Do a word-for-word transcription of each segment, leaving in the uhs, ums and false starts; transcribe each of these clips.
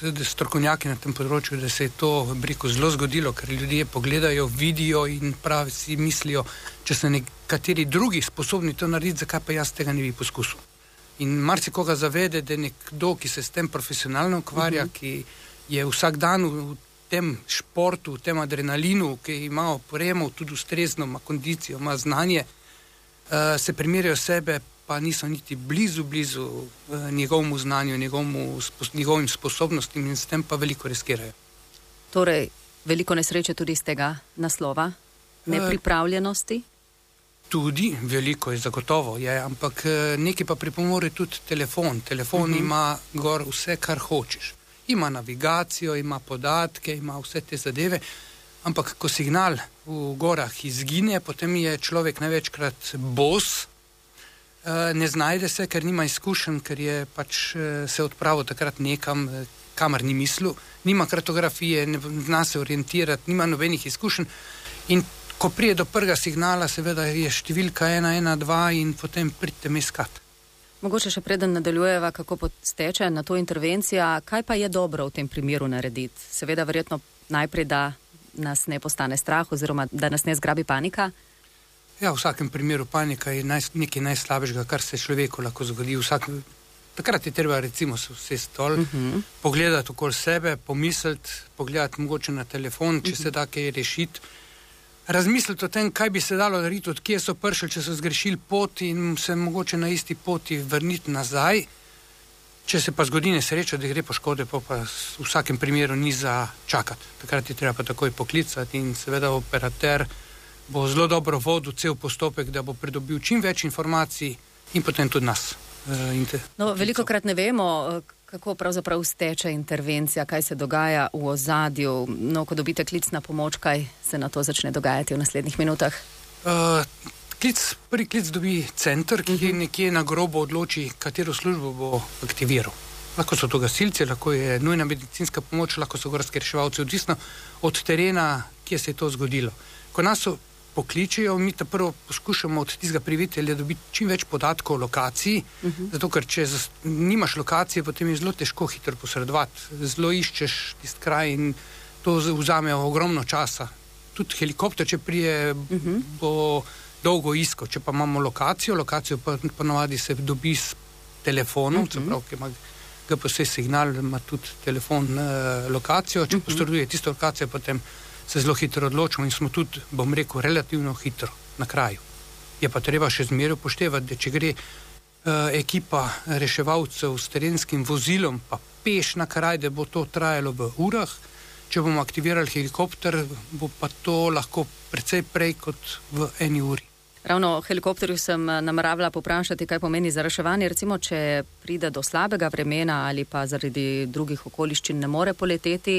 strokovnjaki na tem področju, da se je to, bi rekel, zelo zgodilo, ker ljudje pogledajo, vidijo in pravi si mislijo, če so nekateri drugi sposobni to narediti, zakaj pa jaz tega ne bi poskusil. In marsikoga zavede, da je nekdo, ki se s tem profesionalno ukvarja, uh-huh. ki je vsak dan v, v tem športu, v tem adrenalinu, ki ima opremo, tudi ustrezno, ima kondicijo, ima znanje, uh, se primerjajo sebe, pa niso niti blizu, blizu uh, njegovemu znanju, njegovemu, spos, njegovim sposobnostim in s tem pa veliko riskirajo. Torej, veliko nesreče tudi iz tega naslova, nepripravljenosti? Uh, tudi, veliko je zagotovo, je, ampak uh, nekaj pa pripomore tudi telefon. Telefon uh-huh. ima gor vse, kar hočeš. Ima navigacijo, ima podatke, ima vse te zadeve, ampak ko signal v gorah izgine, potem je človek največkrat bos, ne znajde se, ker nima izkušenj, ker je pač se odpravil takrat nekam, kamor ni mislil, nima kartografije, ne zna se orientirati, nima nobenih izkušenj in ko prije do prvega signala, seveda je številka ena ena dva in potem pridite me iskat. Mogoče še preden nadaljujeva, kako posteče na to intervencija, kaj pa je dobro v tem primeru narediti? Seveda verjetno najprej, da nas ne postane strah oziroma da nas ne zgrabi panika? Ja, v vsakem primeru panika je naj, nekaj najslabšega, kar se človeku lahko zgodi. Vsak, takrat je treba recimo se vse stol, uh-huh. pogledati okoli sebe, pomisliti, pogledati mogoče na telefon, če uh-huh. se da kaj rešiti, razmisliti o tem, kaj bi se dalo narediti, od kje so prišli, če so zgrešili pot in se mogoče na isti poti vrniti nazaj. Če se pa zgodi nesreča, da gre po škode, pa, pa v vsakem primeru ni za čakati. Takrat je treba pa takoj poklicati in seveda operater bo zelo dobro vodil cel postopek, da bo pridobil čim več informacij in potem tudi nas. No, veliko krat ne vemo, kako pravzaprav steče intervencija, kaj se dogaja v ozadju. No, ko dobite klic na pomoč, kaj se na to začne dogajati v naslednjih minutah? Uh, klic, prvi klic dobi center, ki uh-huh. nekje na grobo odloči, katero službo bo aktiviral. Lahko so to gasilci, lahko je nujna medicinska pomoč, lahko so gorski reševalci, odvisno od terena, kje se je to zgodilo. Ko nas so pokličejo, mi ta prvo poskušamo od tistega prijavitelja dobiti čim več podatkov o lokaciji, uh-huh. zato ker če zas, nimaš lokacije, potem je zelo težko hitro posredovati. Zelo iščeš tisti kraj in to vzame ogromno časa. Tudi helikopter, če prije, uh-huh. bo dolgo iskal. Če pa imamo lokacijo, lokacijo pa ponovadi se dobi s telefonom, uh-huh. se pravi, ki ima G P S signal, ima tudi telefon uh, lokacijo, če uh-huh. posreduje tisto lokacijo, potem se zelo hitro odločimo in smo tudi, bom rekel, relativno hitro na kraju. Je pa treba še zmeraj upoštevati, da če gre uh, ekipa reševalcev s terenskim vozilom pa peš na kraj, da bo to trajalo v urah, če bomo aktivirali helikopter, bo pa to lahko precej prej kot v eni uri. Ravno o helikopterju sem nameravala poprašati, kaj pomeni za reševanje, recimo, če pride do slabega vremena ali pa zaradi drugih okoliščin ne more poleteti.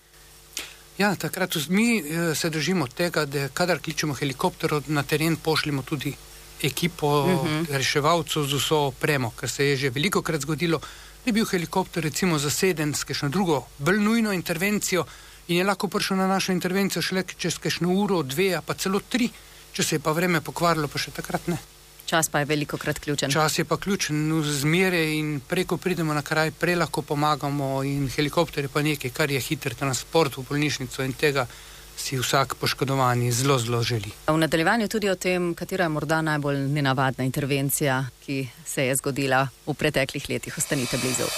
Ja, takrat mi eh, se držimo tega, da kadar kličemo helikopter, na teren pošljemo tudi ekipo uh-huh. reševalcev z vso opremo, ker se je že velikokrat zgodilo, da je bil helikopter recimo zaseden s kakšno drugo bolj nujno intervencijo in je lahko prišel na našo intervencijo šele čez kakšno uro, dve, pa celo tri, če se je pa vreme pokvarilo, pa še takrat ne. Čas pa je velikokrat ključen. Čas je pa ključen, zmere in preko pridemo na kraj, prej lahko pomagamo in helikopter je pa nekaj, kar je hiter transport v bolnišnico in tega si vsak poškodovani zelo, zelo želi. V nadaljevanju tudi o tem, katera je morda najbolj nenavadna intervencija, ki se je zgodila v preteklih letih. Ostanite blizu.